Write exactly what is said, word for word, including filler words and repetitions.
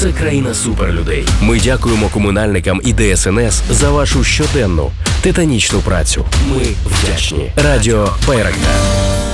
це країна суперлюдей. Ми дякуємо комунальникам і Де ес ен ес за вашу щоденну титанічну працю. Ми вдячні. Радіо Байрактар.